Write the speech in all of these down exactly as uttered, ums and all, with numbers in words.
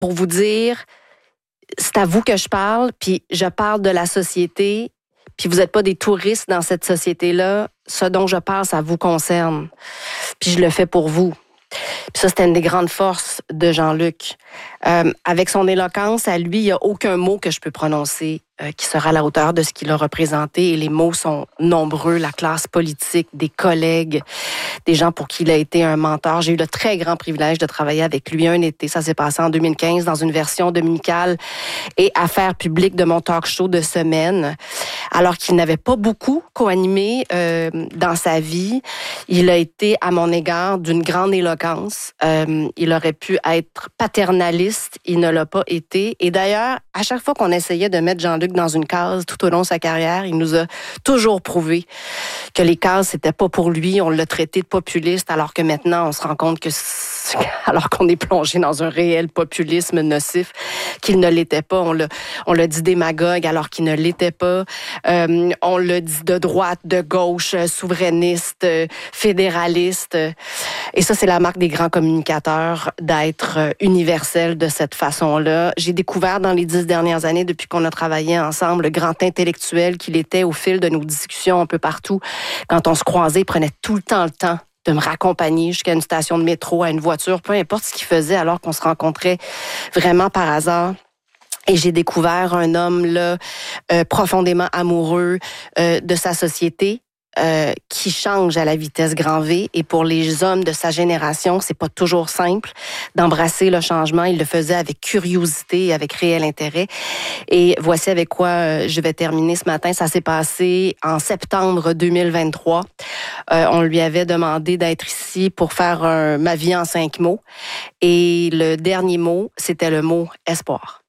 pour vous dire, c'est à vous que je parle, puis je parle de la société, puis vous n'êtes pas des touristes dans cette société-là. Ce dont je parle, ça vous concerne. Puis je le fais pour vous. Puis ça, c'était une des grandes forces de Jean-Luc. Euh, avec son éloquence, à lui, il n'y a aucun mot que je peux prononcer euh, qui sera à la hauteur de ce qu'il a représenté. Et les mots sont nombreux. La classe politique, des collègues, des gens pour qui il a été un mentor. J'ai eu le très grand privilège de travailler avec lui un été. Ça s'est passé en deux mille quinze dans une version dominicale et affaires publiques de mon talk show de semaine. Alors qu'il n'avait pas beaucoup co-animé euh, dans sa vie, il a été, à mon égard, d'une grande éloquence. Euh, il aurait pu être paternaliste, il ne l'a pas été. Et d'ailleurs, à chaque fois qu'on essayait de mettre Jean-Luc dans une case tout au long de sa carrière, il nous a toujours prouvé que les cases, c'était pas pour lui. On l'a traité de populiste, alors que maintenant, on se rend compte que, alors qu'on est plongé dans un réel populisme nocif, qu'il ne l'était pas. On l'a, on l'a dit démagogue, alors qu'il ne l'était pas. Euh, on l'a dit de droite, de gauche, souverainiste, fédéraliste. Et ça, c'est la marque des grands communicateurs, d'être universel de cette façon-là. J'ai découvert dans les dix dernières années, depuis qu'on a travaillé ensemble, le grand intellectuel qu'il était au fil de nos discussions un peu partout. Quand on se croisait, il prenait tout le temps le temps de me raccompagner jusqu'à une station de métro, à une voiture, peu importe ce qu'il faisait, alors qu'on se rencontrait vraiment par hasard. Et j'ai découvert un homme là euh, profondément amoureux euh, de sa société, euh, qui change à la vitesse grand V. Et pour les hommes de sa génération, c'est pas toujours simple d'embrasser le changement. Il le faisait avec curiosité et avec réel intérêt. Et voici avec quoi euh, je vais terminer ce matin. Ça s'est passé en septembre deux mille vingt-trois. Euh, on lui avait demandé d'être ici pour faire un, ma vie en cinq mots. Et le dernier mot, c'était le mot espoir.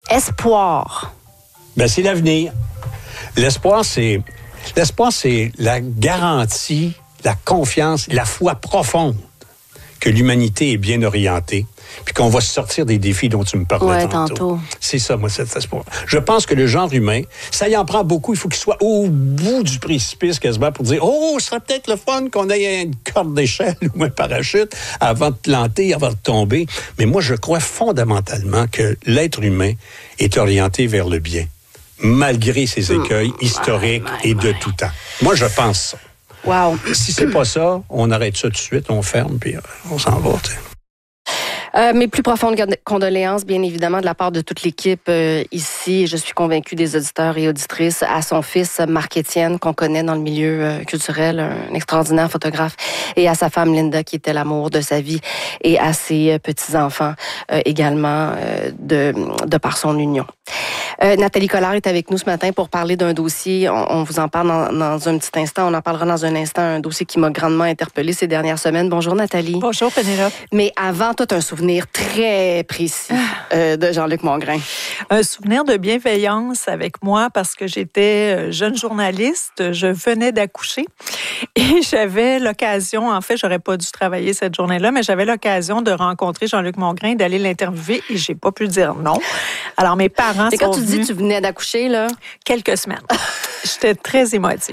Espoir. Ben, c'est l'avenir. L'espoir, c'est l'espoir, c'est la garantie, la confiance, la foi profonde que l'humanité est bien orientée, puis qu'on va sortir des défis dont tu me parlais ouais, tantôt. tantôt. C'est ça, moi, cet espoir. Je pense que le genre humain, ça y en prend beaucoup. Il faut qu'il soit au bout du précipice quasiment pour dire « Oh, ce serait peut-être le fun qu'on ait une corde d'échelle ou un parachute avant de planter, avant de tomber. » Mais moi, je crois fondamentalement que l'être humain est orienté vers le bien, malgré ses écueils mmh, historiques ouais, ouais, et de ouais. tout temps. Moi, je pense ça. Wow. Si c'est pas ça, on arrête ça tout de suite, on ferme, puis on s'en va, tu sais. Euh, mes plus profondes condoléances, bien évidemment, de la part de toute l'équipe euh, ici. Je suis convaincue des auditeurs et auditrices, à son fils Marc-Étienne, qu'on connaît dans le milieu euh, culturel, un extraordinaire photographe, et à sa femme Linda, qui était l'amour de sa vie, et à ses euh, petits-enfants euh, également, euh, de, de par son union. Euh, Nathalie Collard est avec nous ce matin pour parler d'un dossier. On, on vous en parle dans, dans un petit instant. On en parlera dans un instant. Un dossier qui m'a grandement interpellée ces dernières semaines. Bonjour, Nathalie. Bonjour, Pénélope. Mais avant, toi, tu as un souvenir très précis euh, de Jean-Luc Mongrain. Un souvenir de bienveillance avec moi parce que j'étais jeune journaliste. Je venais d'accoucher et j'avais l'occasion, en fait, j'aurais pas dû travailler cette journée-là, mais j'avais l'occasion de rencontrer Jean-Luc Mongrain, d'aller l'interviewer et j'ai pas pu dire non. Alors, mes parents c'est sont quand tu dis tu venais d'accoucher, là? Quelques semaines. J'étais très émotive.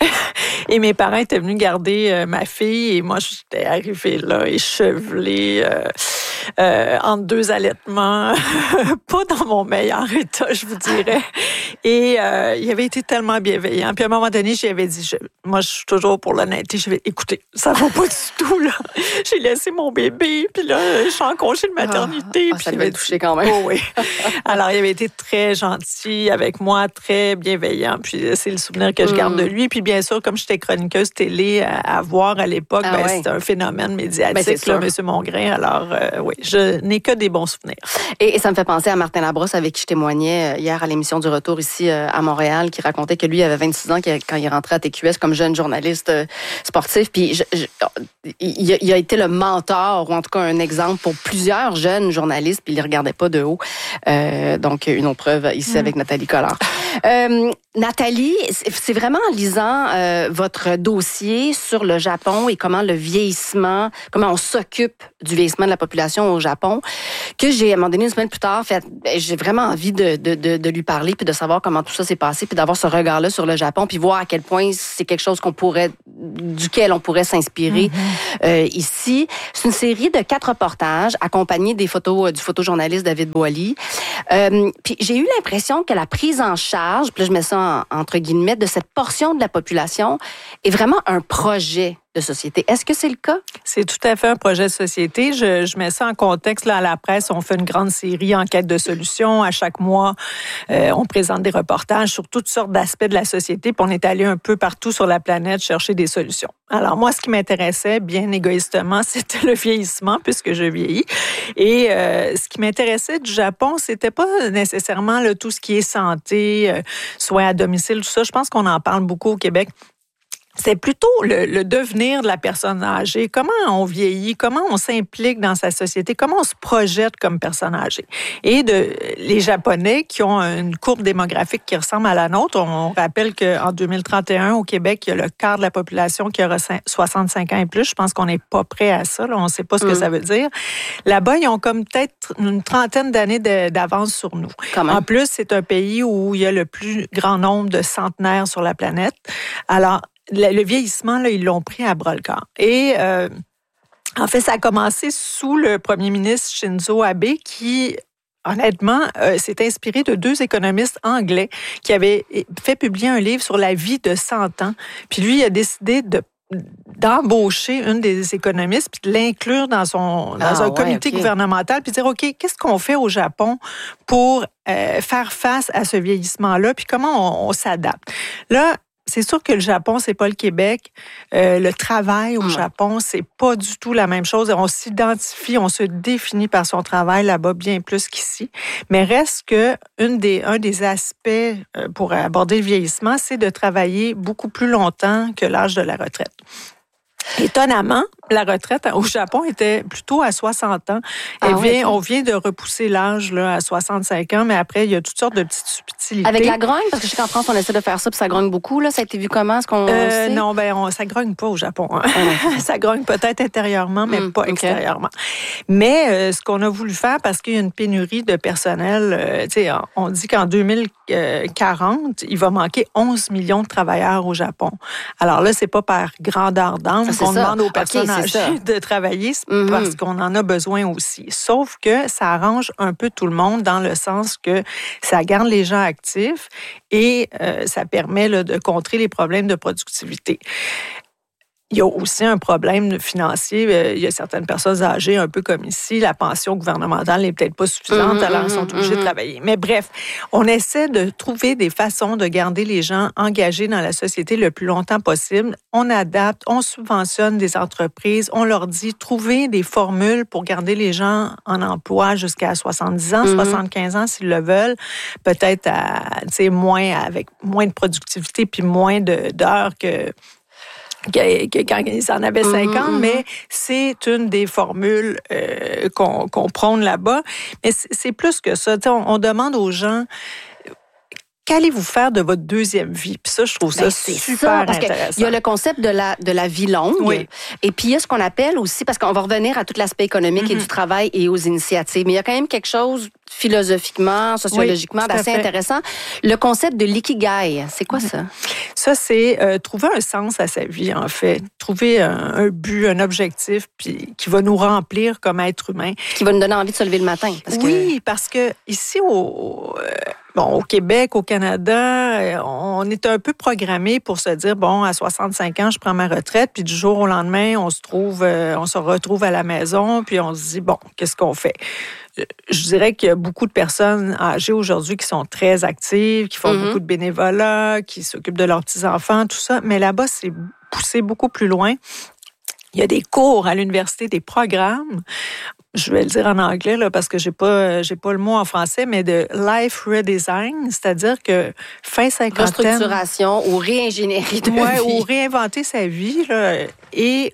Et mes parents étaient venus garder euh, ma fille et moi, j'étais arrivée là, échevelée, euh, euh, entre deux allaitements, pas dans mon meilleur état, je vous dirais. Et euh, il avait été tellement bienveillant. Puis à un moment donné, j'y avais dit, je, moi, je suis toujours pour l'honnêteté. Je vais, écoutez, ça va pas du tout, là. J'ai laissé mon bébé, puis là, je suis en congé de maternité. Ah, puis ça devait toucher quand même. Oh, oui. Alors, il avait été très gentil avec moi, très bienveillant. Puis c'est le souvenir que je garde de lui. Puis bien sûr, comme j'étais chroniqueuse télé à, à voir à l'époque, ah, ben, ouais. c'était un phénomène médiatique, ben, là, M. Mongrain. Alors, euh, oui, je n'ai que des bons souvenirs. Et, et ça me fait penser à Martin Labrosse, avec qui je témoignais hier à l'émission du Retour ici à Montréal, qui racontait que lui avait vingt-six ans quand il rentrait à T Q S comme jeune journaliste sportif. Puis je, je, il, a, il a été le mentor, ou en tout cas un exemple pour plusieurs jeunes journalistes, puis il les regardait pas de haut. Euh, donc, une autre preuve ici mmh. avec Nathalie Collard. Euh, Nathalie, c'est vraiment en lisant euh, votre dossier sur le Japon et comment le vieillissement, comment on s'occupe du vieillissement de la population au Japon, que j'ai, à un moment donné, revenu une semaine plus tard, fait, ben, j'ai vraiment envie de, de, de, de lui parler puis de savoir comment tout ça s'est passé puis d'avoir ce regard-là sur le Japon puis voir à quel point c'est quelque chose qu'on pourrait, duquel on pourrait s'inspirer mm-hmm. euh, ici. C'est une série de quatre reportages accompagnés des photos du photojournaliste David Boily. Euh, puis j'ai eu l'impression que la prise en charge, puis là je mets ça en, entre guillemets, de cette portion de la population est vraiment un projet de société. Est-ce que c'est le cas? C'est tout à fait un projet de société. Je, je mets ça en contexte. Là, à la presse, on fait une grande série Enquête de solutions. À chaque mois, euh, on présente des reportages sur toutes sortes d'aspects de la société. Puis on est allé un peu partout sur la planète chercher des solutions. Alors moi, ce qui m'intéressait, bien égoïstement, c'était le vieillissement, puisque je vieillis. Et euh, ce qui m'intéressait du Japon, c'était pas nécessairement là, tout ce qui est santé, euh, soins à domicile, tout ça. Je pense qu'on en parle beaucoup au Québec. C'est plutôt le, le devenir de la personne âgée, comment on vieillit, comment on s'implique dans sa société, comment on se projette comme personne âgée. Et de les Japonais qui ont une courbe démographique qui ressemble à la nôtre, on rappelle qu'en deux mille trente et un, au Québec, il y a le quart de la population qui aura soixante-cinq ans et plus. Je pense qu'on n'est pas prêt à ça, là. On ne sait pas ce que mmh. ça veut dire. Là-bas, ils ont comme peut-être une trentaine d'années de, d'avance sur nous. En plus, c'est un pays où il y a le plus grand nombre de centenaires sur la planète. Alors, Le, le vieillissement, là, ils l'ont pris à bras-le-corps. Et euh, en fait, ça a commencé sous le premier ministre Shinzo Abe qui, honnêtement, euh, s'est inspiré de deux économistes anglais qui avaient fait publier un livre sur la vie de cent ans. Puis lui, il a décidé de d'embaucher une des économistes puis de l'inclure dans son dans ah, un ouais, comité okay. gouvernemental puis dire OK, qu'est-ce qu'on fait au Japon pour euh, faire face à ce vieillissement-là puis comment on, on s'adapte. Là, c'est sûr que le Japon, c'est pas le Québec. Euh, le travail au mmh. Japon, c'est pas du tout la même chose. On s'identifie, on se définit par son travail là-bas bien plus qu'ici. Mais reste que une des, un des aspects pour aborder le vieillissement, c'est de travailler beaucoup plus longtemps que l'âge de la retraite. Étonnamment, la retraite au Japon était plutôt à soixante ans. Ah, vient, oui. On vient de repousser l'âge là, à soixante-cinq ans, mais après, il y a toutes sortes de petites subtilités. Avec la grogne? Parce que je sais qu'en France, on essaie de faire ça, puis ça grogne beaucoup. Là. Ça a été vu comment? Est-ce qu'on euh, sait? Non, ben, on, ça grogne pas au Japon. Hein. Ah, ça grogne peut-être intérieurement, mais mmh, pas okay. extérieurement. Mais euh, ce qu'on a voulu faire, parce qu'il y a une pénurie de personnel, euh, tu sais, on dit qu'en deux mille quarante, il va manquer onze millions de travailleurs au Japon. Alors là, c'est pas par grandeur d'âme qu'on ça. demande aux personnes okay, âgées de travailler, c'est mm-hmm. parce qu'on en a besoin aussi. Sauf que ça arrange un peu tout le monde dans le sens que ça garde les gens actifs et euh, ça permet là, de contrer les problèmes de productivité. Il y a aussi un problème financier. Il y a certaines personnes âgées, un peu comme ici, la pension gouvernementale n'est peut-être pas suffisante, mmh, alors elles sont obligées mmh. de travailler. Mais bref, on essaie de trouver des façons de garder les gens engagés dans la société le plus longtemps possible. On adapte, on subventionne des entreprises, on leur dit trouver des formules pour garder les gens en emploi jusqu'à soixante-dix ans, mmh. soixante-quinze ans s'ils le veulent, peut-être à, tu sais, moins, avec moins de productivité puis moins de, d'heures que... Que, que quand ils en avaient cinquante, mmh, mais c'est une des formules euh, qu'on, qu'on prône là-bas. Mais c'est, c'est plus que ça. On, on demande aux gens... Qu'allez-vous faire de votre deuxième vie? Puis ça, je trouve ça ben, c'est super ça, parce intéressant. Il y a le concept de la, de la vie longue. Oui. Et puis, il y a ce qu'on appelle aussi, parce qu'on va revenir à tout l'aspect économique mm-hmm. et du travail et aux initiatives. Mais il y a quand même quelque chose philosophiquement, sociologiquement, oui, d'assez intéressant. Le concept de l'ikigai, c'est quoi ça? Ça, c'est euh, trouver un sens à sa vie, en fait. Trouver un, un but, un objectif, puis qui va nous remplir comme être humain. Qui va nous donner envie de se lever le matin. Parce que... Oui, parce que ici, au... Euh, Bon, au Québec, au Canada, on est un peu programmé pour se dire, bon, à soixante-cinq ans, je prends ma retraite, puis du jour au lendemain, on se trouve, on se retrouve à la maison, puis on se dit, bon, qu'est-ce qu'on fait? Je dirais qu'il y a beaucoup de personnes âgées aujourd'hui qui sont très actives, qui font mm-hmm. beaucoup de bénévolat, qui s'occupent de leurs petits-enfants, tout ça, mais là-bas, c'est poussé beaucoup plus loin. Il y a des cours à l'université, des programmes. Je vais le dire en anglais là, parce que j'ai pas j'ai pas le mot en français, mais de life redesign, c'est-à-dire que fin cinquantaine, restructuration ou réingénierie de ouais, vie, ou réinventer sa vie là, et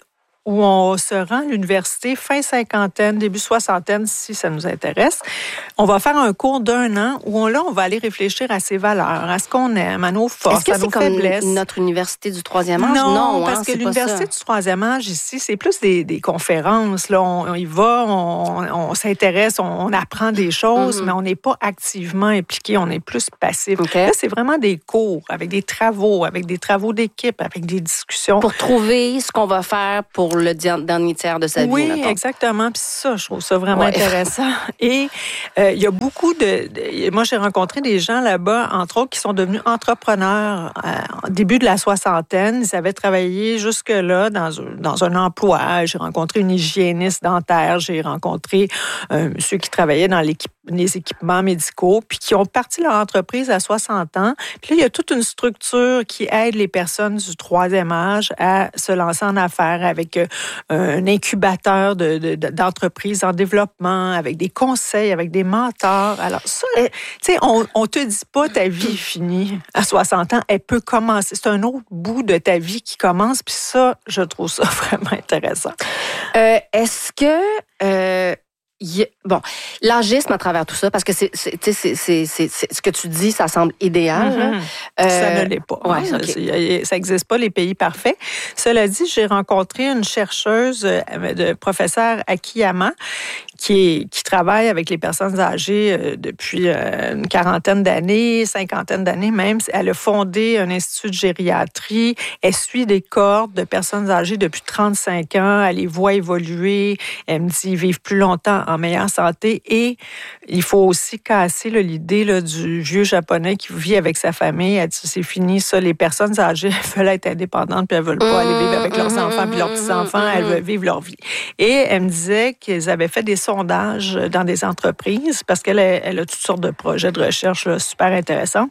où on se rend à l'université fin cinquantaine, début soixantaine, si ça nous intéresse. On va faire un cours d'un an où on, là, on va aller réfléchir à ses valeurs, à ce qu'on aime, à nos forces, à nos faiblesses. Est-ce que c'est comme notre université du troisième âge? Non, non parce hein, que l'université du troisième âge, ici, c'est plus des, des conférences. Là. On, on y va, on, on s'intéresse, on, on apprend des choses, mm-hmm. mais on n'est pas activement impliqué, on est plus passif. Okay. Là, c'est vraiment des cours, avec des travaux, avec des travaux d'équipe, avec des discussions. Pour trouver ce qu'on va faire pour le dernier tiers de sa oui, vie. Oui, exactement. Puis ça, je trouve ça vraiment ouais. intéressant. Et euh, il y a beaucoup de, de... Moi, j'ai rencontré des gens là-bas, entre autres, qui sont devenus entrepreneurs au début de la soixantaine. Ils avaient travaillé jusque-là dans, dans un emploi. J'ai rencontré une hygiéniste dentaire. J'ai rencontré un monsieur qui travaillait dans l'équipe, les équipements médicaux, puis qui ont parti leur entreprise à soixante ans. Puis là, il y a toute une structure qui aide les personnes du troisième âge à se lancer en affaires avec euh, un incubateur de, de, d'entreprises en développement, avec des conseils, avec des mentors. Alors ça, tu sais, on, on te dit pas ta vie est finie à soixante ans. Elle peut commencer. C'est un autre bout de ta vie qui commence. Puis ça, je trouve ça vraiment intéressant. Euh, est-ce que... Euh... Yeah. Bon, l'agisme à travers tout ça, parce que c'est, c'est, c'est, c'est, c'est, c'est ce que tu dis, ça semble idéal. Mm-hmm. Euh, ça ne l'est pas. Ouais, hein? okay. Ça n'existe pas, les pays parfaits. Cela dit, j'ai rencontré une chercheuse de professeur Akiyama qui, est, qui travaille avec les personnes âgées depuis une quarantaine d'années, cinquantaine d'années même. Elle a fondé un institut de gériatrie. Elle suit des cohortes de personnes âgées depuis trente-cinq ans. Elle les voit évoluer. Elle me dit, ils vivent plus longtemps en meilleure santé. Et il faut aussi casser là, l'idée là, du vieux japonais qui vit avec sa famille. Elle dit, c'est fini, ça. Les personnes âgées, elles veulent être indépendantes puis elles veulent pas aller vivre avec leurs enfants puis leurs petits-enfants. Elles veulent vivre leur vie. Et elle me disait qu'ils avaient fait des sondages dans des entreprises parce qu'elle a, elle a toutes sortes de projets de recherche là, super intéressants.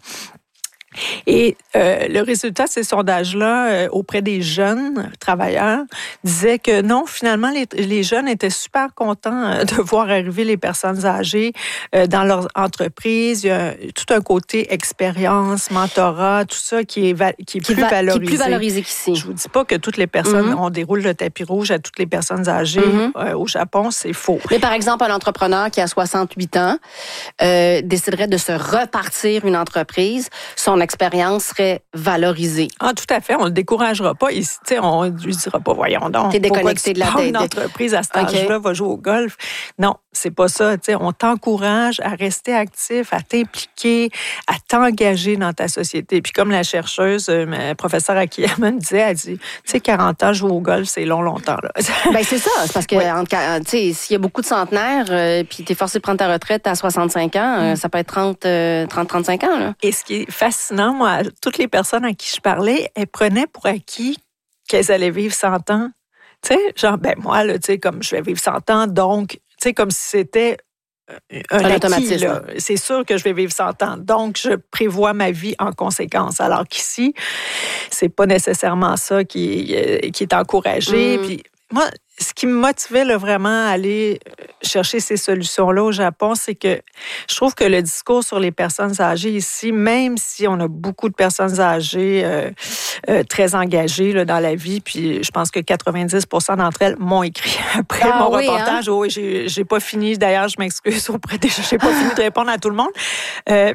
Et euh, le résultat de ces sondages-là euh, auprès des jeunes travailleurs disait que non, finalement, les, les jeunes étaient super contents euh, de voir arriver les personnes âgées euh, dans leur entreprise. Il y a tout un côté expérience, mentorat, tout ça qui est, va, qui est qui plus va, valorisé. Qui est plus valorisé qu'ici. Je vous dis pas que toutes les personnes, mm-hmm. on déroule le tapis rouge à toutes les personnes âgées mm-hmm. euh, au Japon, c'est faux. Mais par exemple, un entrepreneur qui a soixante-huit ans euh, déciderait de se repartir une entreprise, son expérience serait valorisée. Ah, tout à fait. On ne le découragera pas. Tu sais, on ne lui dira pas, voyons donc. T'es déconnecté de la tête. Une entreprise à cet okay. âge-là va jouer au golf. Non, c'est pas ça. Tu sais, on t'encourage à rester actif, à t'impliquer, à t'engager dans ta société. Puis comme la chercheuse, ma professeure Akiyama me disait, elle dit, tu sais, quarante ans, jouer au golf, c'est long, longtemps. Là. Ben c'est ça. C'est parce que, oui. tu sais, s'il y a beaucoup de centenaires, euh, puis t'es forcé de prendre ta retraite à soixante-cinq ans, euh, mm. ça peut être trente, trente, trente-cinq ans. Là. Et ce qui est fascinant, moi, toutes les personnes à qui je parlais, elles prenaient pour acquis qu'elles allaient vivre cent ans. Tu sais, genre, ben moi, là, tu sais, comme je vais vivre cent ans, donc, tu sais, comme si c'était un, un acquis, là. C'est sûr que je vais vivre cent ans. Donc, je prévois ma vie en conséquence. Alors qu'ici, c'est pas nécessairement ça qui, qui est encouragé. Mm. Puis, moi, ce qui me motivait là, vraiment à aller chercher ces solutions-là au Japon, c'est que je trouve que le discours sur les personnes âgées ici, même si on a beaucoup de personnes âgées euh, euh, très engagées là, dans la vie, puis je pense que quatre-vingt-dix pour cent d'entre elles m'ont écrit après ah, mon oui, reportage. Hein? Oh, oui, j'ai, j'ai pas fini. D'ailleurs, je m'excuse auprès des... J'ai pas fini de répondre à tout le monde. Euh,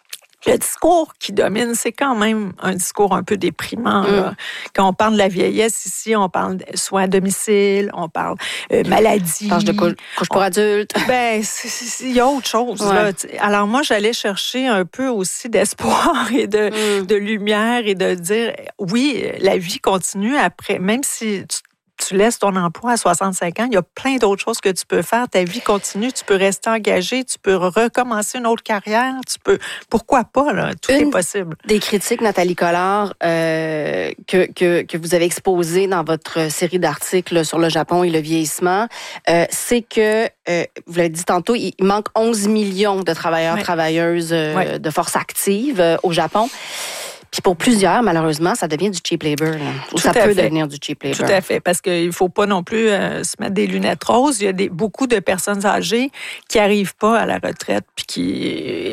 Le discours qui domine, c'est quand même un discours un peu déprimant. Mm. Là. Quand on parle de la vieillesse ici, on parle de soins à domicile, on parle euh, maladie. On parle de couche, couche pour on, adultes. Ben, il y a autre chose. Ouais. Là. Alors moi, j'allais chercher un peu aussi d'espoir et de, mm. de lumière et de dire, oui, la vie continue après, même si tu tu laisses ton emploi à soixante-cinq ans, il y a plein d'autres choses que tu peux faire. Ta vie continue, tu peux rester engagé, tu peux recommencer une autre carrière, tu peux... Pourquoi pas, là? Tout une est possible. Des critiques, Nathalie Collard, euh, que, que, que vous avez exposées dans votre série d'articles sur le Japon et le vieillissement, euh, c'est que, euh, vous l'avez dit tantôt, il manque onze millions de travailleurs, oui. travailleuses euh, oui. de force active euh, au Japon. Puis pour plusieurs, malheureusement, ça devient du cheap labor. Là. Ou ça peut fait. devenir du cheap labor. Tout à fait, parce qu'il ne faut pas non plus euh, se mettre des lunettes roses. Il y a des, beaucoup de personnes âgées qui n'arrivent pas à la retraite puis qui leur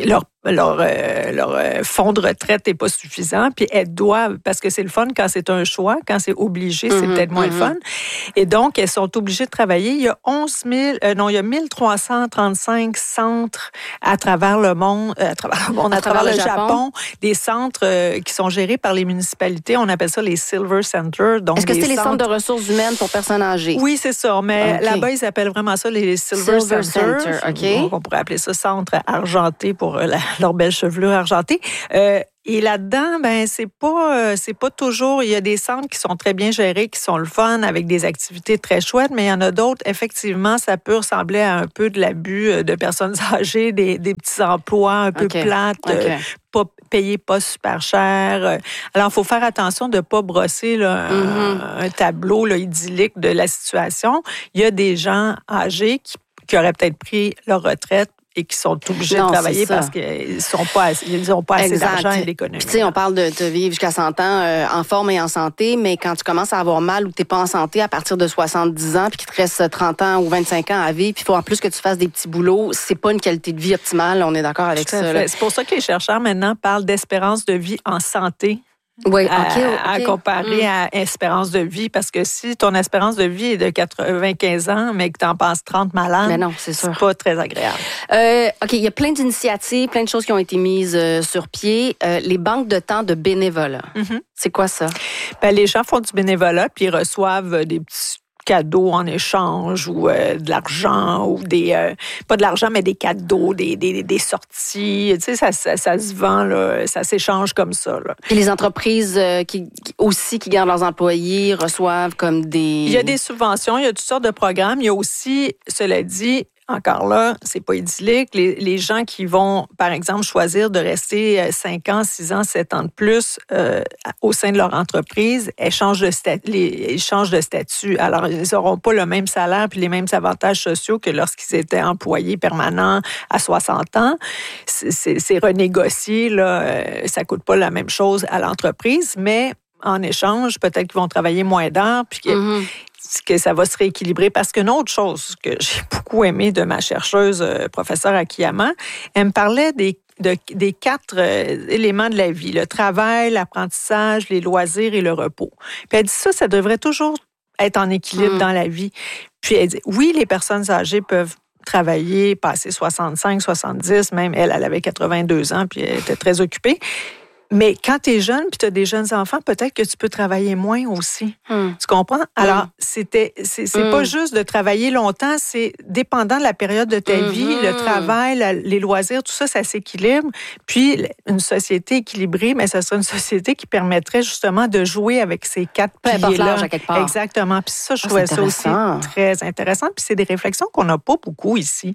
leur, euh, leur euh, fonds de retraite n'est pas suffisant, puis elles doivent, parce que c'est le fun quand c'est un choix, quand c'est obligé, c'est mm-hmm, peut-être moins mm-hmm. le fun. Et donc, elles sont obligées de travailler. Il y a onze mille, euh, non, il y a mille trois cent trente-cinq centres à travers le monde, euh, à travers le monde, à, à travers, travers le Japon, Japon des centres euh, qui sont gérés par les municipalités. On appelle ça les Silver Centers. Donc Est-ce que c'est centres... les centres de ressources humaines pour personnes âgées? Oui, c'est ça. Mais okay. là-bas, ils appellent vraiment ça les Silver, Silver Centers. Center, okay. On pourrait appeler ça centre argenté pour la, leur belle chevelure argentée. Euh, Et là-dedans, ben c'est pas euh, c'est pas toujours. Il y a des centres qui sont très bien gérés, qui sont le fun, avec des activités très chouettes, mais il y en a d'autres. Effectivement, ça peut ressembler à un peu de l'abus de personnes âgées, des, des petits emplois un peu okay. plates, okay. Euh, pas payés pas super cher. Alors, il faut faire attention de pas brosser là, mm-hmm. un, un tableau là, idyllique de la situation. Il y a des gens âgés qui, qui auraient peut-être pris leur retraite et qui sont obligés non, de travailler parce qu'ils sont pas assez, ils n'ont pas assez exact. d'argent et d'économie. Tu sais, on parle de, de vivre jusqu'à cent ans euh, en forme et en santé, mais quand tu commences à avoir mal ou tu n'es pas en santé à partir de soixante-dix ans, puis qu'il te reste trente ans ou vingt-cinq ans à vivre, puis il faut en plus que tu fasses des petits boulots, c'est pas une qualité de vie optimale, on est d'accord avec Tout ça. Là. C'est pour ça que les chercheurs maintenant parlent d'espérance de vie en santé. Oui, à, okay, okay. à comparer mm. à espérance de vie, parce que si ton espérance de vie est de quatre-vingt-quinze ans, mais que tu en passes trente malades, mais non, c'est, c'est pas très agréable. Euh, OK, il y a plein d'initiatives, plein de choses qui ont été mises euh, sur pied. Euh, les banques de temps de bénévolat, mm-hmm. c'est quoi ça? Ben, les gens font du bénévolat, puis ils reçoivent des petits cadeaux en échange ou euh, de l'argent ou des euh, pas de l'argent mais des cadeaux, des des, des sorties, tu sais ça, ça ça se vend là, ça s'échange comme ça là. Et les entreprises euh, qui aussi qui gardent leurs employés reçoivent comme des Il y a des subventions, il y a toutes sortes de programmes, il y a aussi, cela dit, encore là, c'est pas idyllique. Les, les gens qui vont, par exemple, choisir de rester cinq ans, six ans, sept ans de plus euh, au sein de leur entreprise, elles changent de statut, les, ils changent de statut. Alors, ils n'auront pas le même salaire puis les mêmes avantages sociaux que lorsqu'ils étaient employés permanents à soixante ans. C'est, c'est, c'est renégocié, là. Ça coûte pas la même chose à l'entreprise, mais en échange, peut-être qu'ils vont travailler moins d'heures puis que mm-hmm. que ça va se rééquilibrer. Parce qu'une autre chose que j'ai beaucoup aimé de ma chercheuse, euh, professeure Akiyama, elle me parlait des, de, des quatre euh, éléments de la vie, le travail, l'apprentissage, les loisirs et le repos. Puis elle dit ça, ça devrait toujours être en équilibre mmh. dans la vie. Puis elle dit, oui, les personnes âgées peuvent travailler, passer soixante-cinq, soixante-dix, même elle, elle avait quatre-vingt-deux ans, puis elle était très occupée. Mais quand tu es jeune puis tu as des jeunes enfants, peut-être que tu peux travailler moins aussi. Mm. Tu comprends? Alors, mm. c'était, c'est, c'est mm. pas juste de travailler longtemps, c'est dépendant de la période de ta mm-hmm. vie, le travail, la, les loisirs, tout ça, ça s'équilibre. Puis, une société équilibrée, mais ça serait une société qui permettrait justement de jouer avec ces quatre piliers-là. À quelque part. Exactement. Puis ça, je ah, trouvais ça aussi très intéressant. Puis c'est des réflexions qu'on n'a pas beaucoup ici.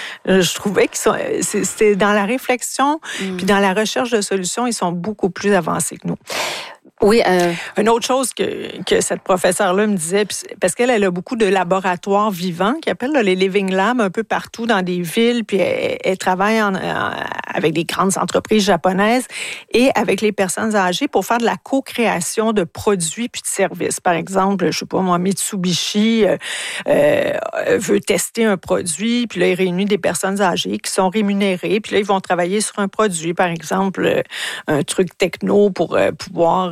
Je trouvais que c'était dans la réflexion mm. puis dans la recherche de solutions, ils sont beaucoup plus avancés que nous. Oui. Euh... Une autre chose que, que cette professeure-là me disait, parce qu'elle elle a beaucoup de laboratoires vivants, qu'elle appelle là, les Living Labs, un peu partout dans des villes, puis elle, elle travaille en, en, avec des grandes entreprises japonaises et avec les personnes âgées pour faire de la co-création de produits puis de services. Par exemple, je sais pas moi, Mitsubishi euh, euh, veut tester un produit, puis là, il réunit des personnes âgées qui sont rémunérées, puis là, ils vont travailler sur un produit, par exemple, un truc techno pour euh, pouvoir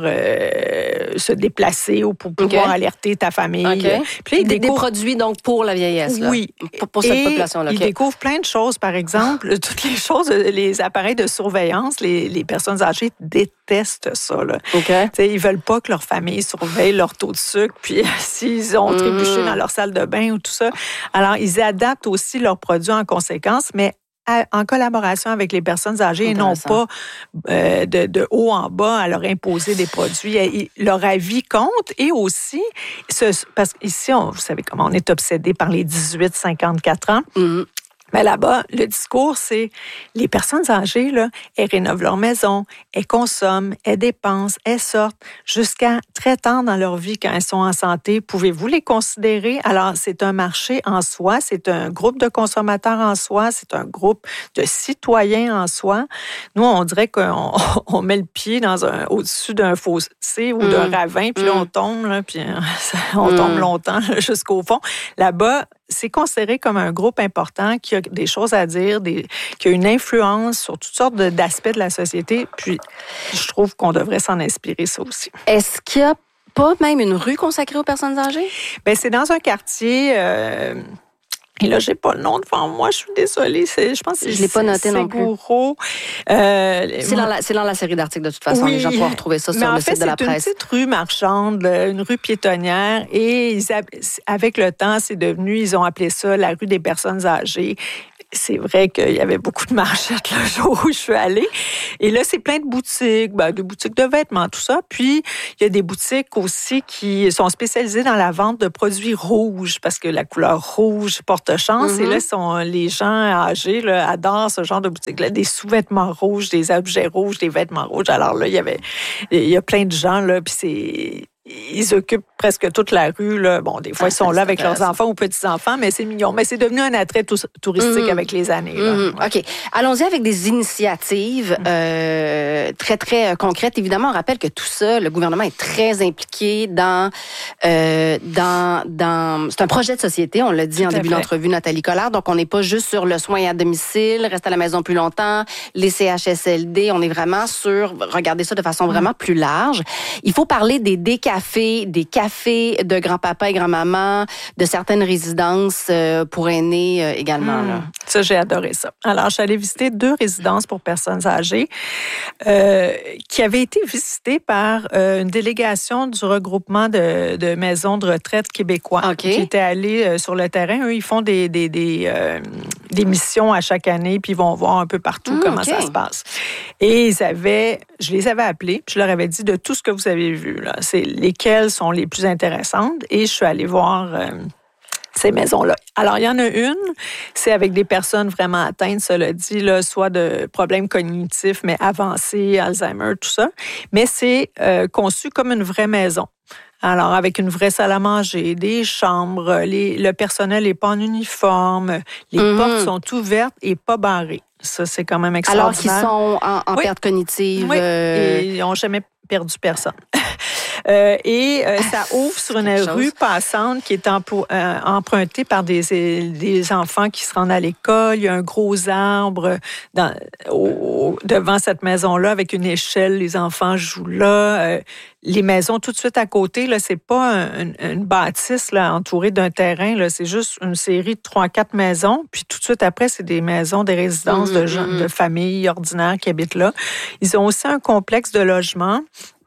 Euh, se déplacer ou pour pouvoir okay. alerter ta famille. Okay. Puis là, il des, découvre... des produits donc pour la vieillesse. Là. Oui. Pour, pour cette population-là. Il okay. découvre plein de choses. Par exemple, toutes les choses, les appareils de surveillance, les, les personnes âgées détestent ça. Là. Okay. Ils veulent pas que leur famille surveille leur taux de sucre, puis s'ils ont trébuché mmh. dans leur salle de bain ou tout ça. Alors, ils adaptent aussi leurs produits en conséquence, mais en collaboration avec les personnes âgées et non pas euh, de, de haut en bas à leur imposer des produits. Et leur avis compte et aussi, ce, parce qu'ici, on, vous savez comment on est obsédé par les dix-huit à cinquante-quatre ans. Mm-hmm. Mais là-bas, le discours, c'est les personnes âgées, là, elles rénovent leur maison, elles consomment, elles dépensent, elles sortent jusqu'à très tard dans leur vie quand elles sont en santé. Pouvez-vous les considérer? Alors, c'est un marché en soi, c'est un groupe de consommateurs en soi, c'est un groupe de citoyens en soi. Nous, on dirait qu'on on met le pied dans un, au-dessus d'un fossé ou mmh. d'un ravin, puis mmh. là, on tombe, là, puis on mmh. tombe longtemps là, jusqu'au fond. Là-bas, c'est considéré comme un groupe important qui a des choses à dire, des, qui a une influence sur toutes sortes de, d'aspects de la société. Puis, je trouve qu'on devrait s'en inspirer, ça aussi. Est-ce qu'il y a pas même une rue consacrée aux personnes âgées? Bien, c'est dans un quartier... Euh, Et là, j'ai pas le nom devant moi, je suis désolée. C'est, je pense que je l'ai pas noté non plus. Euh, c'est, dans la, c'est dans la série d'articles de toute façon. Oui, les gens pourront retrouver ça sur le fait, site de la presse. C'est une petite rue marchande, une rue piétonnière, et ils, avec le temps, c'est devenu, ils ont appelé ça la rue des personnes âgées. C'est vrai qu'il y avait beaucoup de marchettes le jour où je suis allée. Et là, c'est plein de boutiques, ben, de boutiques de vêtements, tout ça. Puis, il y a des boutiques aussi qui sont spécialisées dans la vente de produits rouges, parce que la couleur rouge porte chance. Mm-hmm. Et là, sont, les gens âgés là, adorent ce genre de boutiques-là. Des sous-vêtements rouges, des objets rouges, des vêtements rouges. Alors là, il y avait, il y a plein de gens, là, puis c'est... Ils occupent presque toute la rue. Là. Bon, des fois, ah, ils sont là avec leurs enfants ou petits-enfants, mais c'est mignon. Mais c'est devenu un attrait touristique mmh. avec les années. Là. Mmh. Ouais. OK. Allons-y avec des initiatives mmh. euh, très, très euh, concrètes. Évidemment, on rappelle que tout ça, le gouvernement est très impliqué dans... Euh, dans, dans c'est un projet de société, on l'a dit tout en début fait. d'entrevue, Nathalie Collard. Donc, on n'est pas juste sur le soin à domicile, reste à la maison plus longtemps, les C H S L D. On est vraiment sur... Regardez ça de façon vraiment mmh. plus large. Il faut parler des décafés Café, des cafés de grand-papa et grand-maman, de certaines résidences euh, pour aînés euh, également. Mmh. Là. Ça, j'ai adoré ça. Alors, je suis allée visiter deux résidences pour personnes âgées euh, qui avaient été visitées par euh, une délégation du regroupement de, de maisons de retraite québécois okay. qui étaient allés euh, sur le terrain. Eux, ils font des, des, des, euh, des missions à chaque année, puis ils vont voir un peu partout mmh, comment okay. ça se passe. Et ils avaient, je les avais appelés, puis je leur avais dit de tout ce que vous avez vu, là, c'est lesquelles sont les plus intéressantes. Et je suis allée voir euh, ces maisons-là. Alors, il y en a une, c'est avec des personnes vraiment atteintes, cela dit, là, soit de problèmes cognitifs, mais avancés, Alzheimer, tout ça. Mais c'est euh, conçu comme une vraie maison. Alors, avec une vraie salle à manger, des chambres, les, le personnel n'est pas en uniforme, les mm-hmm. portes sont ouvertes et pas barrées. Ça, c'est quand même extraordinaire. Alors qu'ils sont en, en oui. perte cognitive. Oui, euh... et ils n'ont jamais perdu personne. Euh, et euh, ça ouvre sur une rue passante qui est empo- euh, empruntée par des, des enfants qui se rendent à l'école. Il y a un gros arbre dans, au, devant cette maison-là avec une échelle. Les enfants jouent là. Euh, les maisons tout de suite à côté, là, c'est pas un, une bâtisse là, entourée d'un terrain. Là, c'est juste une série de trois, quatre maisons. Puis tout de suite après, c'est des maisons, des résidences mmh, de, gens, mmh. de familles ordinaires qui habitent là. Ils ont aussi un complexe de logement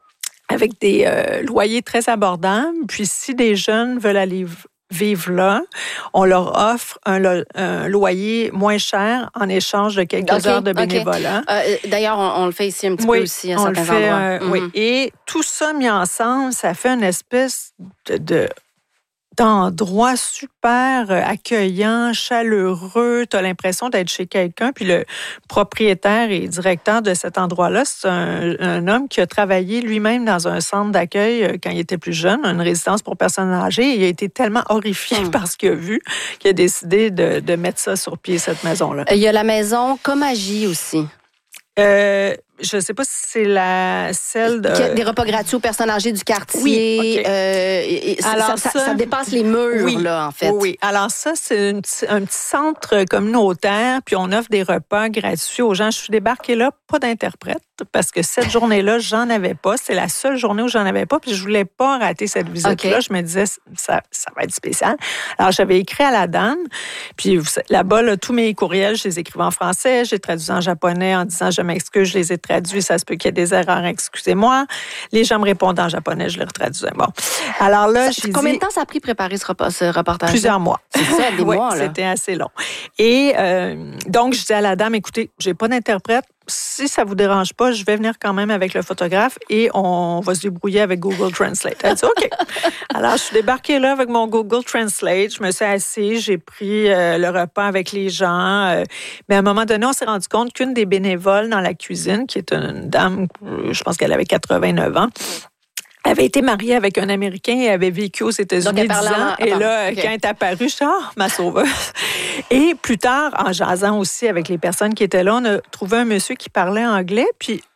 avec des euh, loyers très abordables. Puis si des jeunes veulent aller vivre là, on leur offre un, lo- un loyer moins cher en échange de quelques okay, heures de bénévolat. Okay. Euh, d'ailleurs, on, on le fait ici un petit oui, peu aussi à on certains le fait, endroits. Euh, mm-hmm. Oui. Et tout ça mis ensemble, ça fait une espèce de... de d'endroit super accueillant, chaleureux. Tu as l'impression d'être chez quelqu'un. Puis le propriétaire et directeur de cet endroit-là, c'est un, un homme qui a travaillé lui-même dans un centre d'accueil quand il était plus jeune, une résidence pour personnes âgées. Et il a été tellement horrifié mmh. par ce qu'il a vu qu'il a décidé de, de mettre ça sur pied, cette maison-là. Il y a la maison Comagie aussi. Euh, je ne sais pas si c'est la celle de... Des repas gratuits aux personnes âgées du quartier. Oui, okay. euh, et, et Alors ça, ça, ça dépasse les murs, oui, là, en fait. Oui, alors ça, c'est une, un petit centre communautaire, puis on offre des repas gratuits aux gens. Je suis débarquée là, pas d'interprète, parce que cette journée-là, j'en avais pas. C'est la seule journée où j'en avais pas, puis je voulais pas rater cette visite-là. Okay. Je me disais, ça, ça va être spécial. Alors, j'avais écrit à la dame, puis là-bas, là, tous mes courriels, je les écrivais en français, je les traduisais en japonais en disant, je m'excuse, je les ai traduits, ça se peut qu'il y ait des erreurs, excusez-moi. Les gens me répondent en japonais, je les retraduisais. Bon. Alors là, j'ai Combien dit, de temps ça a pris préparer ce, repas, ce reportage? Plusieurs mois. C'est ça, des oui, mois, là. C'était assez long. Et euh, donc, je dis à la dame, écoutez, j'ai pas d'interprète. Si ça vous dérange pas, je vais venir quand même avec le photographe et on va se débrouiller avec Google Translate. Elle dit OK. Alors, je suis débarquée là avec mon Google Translate. Je me suis assise, j'ai pris euh, le repas avec les gens. Euh, mais à un moment donné, on s'est rendu compte qu'une des bénévoles dans la cuisine, qui est une dame, je pense qu'elle avait quatre-vingt-neuf ans, avait été mariée avec un Américain et avait vécu aux États-Unis dix ans. Et là, okay. quand elle est apparue, je suis oh, ma sauveuse. Et plus tard, en jasant aussi avec les personnes qui étaient là, on a trouvé un monsieur qui parlait anglais. Puis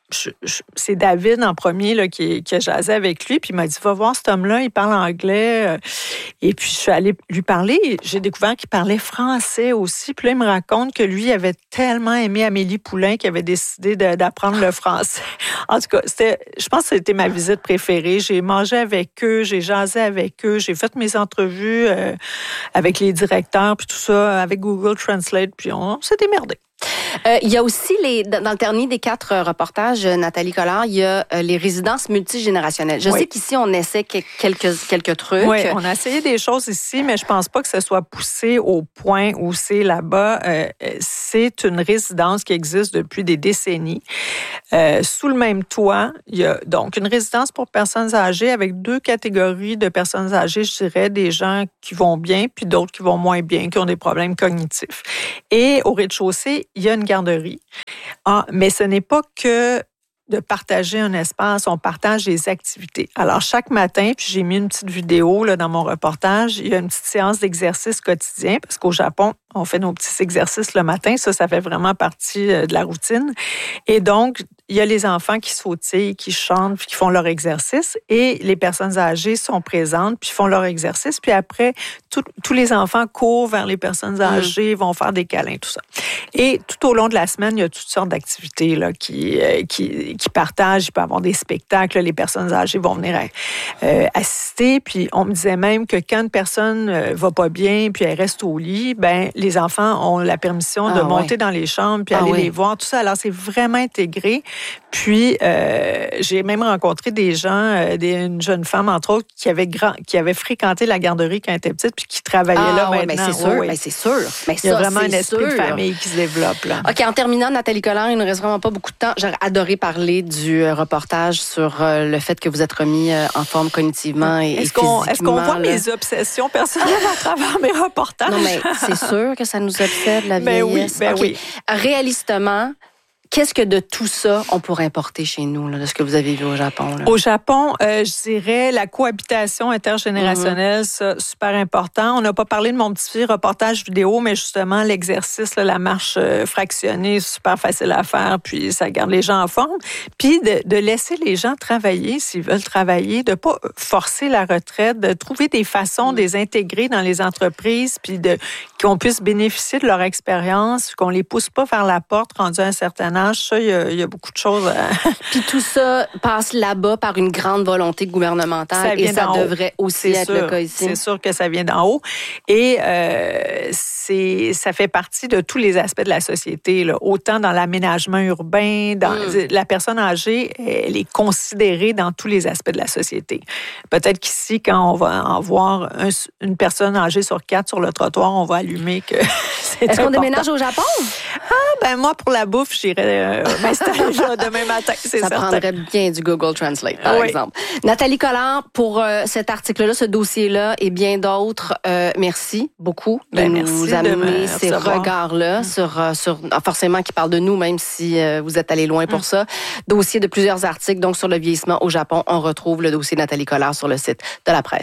je, je, c'est David en premier là, qui, qui a jasé avec lui, puis il m'a dit, va voir cet homme-là, il parle anglais. Et puis, je suis allée lui parler. J'ai découvert qu'il parlait français aussi. Puis là, il me raconte que lui avait tellement aimé Amélie Poulain qu'il avait décidé de, d'apprendre le français. En tout cas, c'était, je pense que c'était ma visite préférée. J'ai mangé avec eux, j'ai jasé avec eux, j'ai fait mes entrevues euh, avec les directeurs, puis tout ça, avec Google Translate, puis on, on s'est démerdé. Euh, il y a aussi, les, dans le dernier des quatre reportages, Nathalie Collard, il y a euh, les résidences multigénérationnelles. Je oui. sais qu'ici, on essaie quelques, quelques trucs. Oui, on a essayé des choses ici, mais je pense pas que ce soit poussé au point où c'est là-bas. Euh, c'est une résidence qui existe depuis des décennies. Euh, sous le même toit, il y a donc une résidence pour personnes âgées avec deux catégories de personnes âgées, je dirais, des gens qui vont bien, puis d'autres qui vont moins bien, qui ont des problèmes cognitifs. Et au rez-de-chaussée, il y a une garderie. Ah, mais ce n'est pas que de partager un espace, on partage des activités. Alors, chaque matin, puis j'ai mis une petite vidéo là, dans mon reportage, il y a une petite séance d'exercice quotidien, parce qu'au Japon, on fait nos petits exercices le matin. Ça, ça fait vraiment partie de la routine. Et donc, il y a les enfants qui sautillent, qui chantent, puis qui font leur exercice. Et les personnes âgées sont présentes, puis font leur exercice. Puis après, tout, tous les enfants courent vers les personnes âgées, mmh. vont faire des câlins, tout ça. Et tout au long de la semaine, il y a toutes sortes d'activités là, qui, euh, qui, qui partagent. Il peut y avoir des spectacles. Les personnes âgées vont venir euh, assister. Puis on me disait même que quand une personne euh, va pas bien, puis elle reste au lit, ben les enfants ont la permission de ah, monter ouais. dans les chambres, puis ah, aller oui. les voir, tout ça. Alors, c'est vraiment intégré. Puis, euh, j'ai même rencontré des gens, euh, des, une jeune femme, entre autres, qui avait, grand, qui avait fréquenté la garderie quand elle était petite, puis qui travaillait ah, là ouais, maintenant. Mais c'est sûr, oui. mais c'est sûr. Mais il y a ça, vraiment un esprit sûr. de famille qui se développe. Là. OK, en terminant, Nathalie Collard, il ne nous reste vraiment pas beaucoup de temps. J'aurais adoré parler du reportage sur euh, le fait que vous êtes remis euh, en forme cognitivement et, est-ce et qu'on, physiquement. Est-ce qu'on voit là? mes obsessions personnelles à travers mes reportages? Non, mais c'est sûr que ça nous obsède, la vieillesse. Ben oui, ben okay. oui. Réalistement, qu'est-ce que de tout ça, on pourrait importer chez nous, là, de ce que vous avez vu au Japon? Là? Au Japon, euh, je dirais la cohabitation intergénérationnelle, mm-hmm. ça, super important. On n'a pas parlé de mon petit reportage vidéo, mais justement, l'exercice, là, la marche euh, fractionnée, super facile à faire, puis ça garde les gens en forme. Puis de, de laisser les gens travailler s'ils veulent travailler, de ne pas forcer la retraite, de trouver des façons mm-hmm. de les intégrer dans les entreprises, puis de, qu'on puisse bénéficier de leur expérience, qu'on les pousse pas vers la porte rendu à un certain âge. Ça, il y a, il y a beaucoup de choses. À... Puis tout ça passe là-bas par une grande volonté gouvernementale ça et ça devrait haut. aussi c'est être sûr, le cas ici. C'est sûr que ça vient d'en haut. Et euh, c'est, ça fait partie de tous les aspects de la société, là. Autant dans l'aménagement urbain, dans mm. la personne âgée, elle est considérée dans tous les aspects de la société. Peut-être qu'ici, quand on va en voir un, une personne âgée sur quatre sur le trottoir, on va allumer que c'est Est-ce important. qu'on déménage au Japon? Ah, ben moi, pour la bouffe, j'irais euh, m'installer là demain matin, c'est Ça certain. prendrait bien du Google Translate, par oui. exemple. Nathalie Collard, pour euh, cet article-là, ce dossier-là et bien d'autres, euh, merci beaucoup de ben, nous amener ces regards-là mmh. sur, euh, sur forcément qui parlent de nous, même si euh, vous êtes allé loin pour mmh. ça. Dossier de plusieurs articles, donc sur le vieillissement au Japon. On retrouve le dossier de Nathalie Collard sur le site de la presse.